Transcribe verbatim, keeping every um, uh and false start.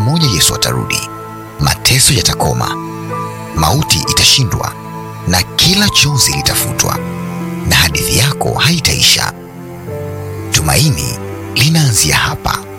moja Yesu atarudi, mateso yatakoma, mauti itashindwa na kila chozi litafutwa, na hadithi yako haitaisha. Tumaini linaanzia hapa.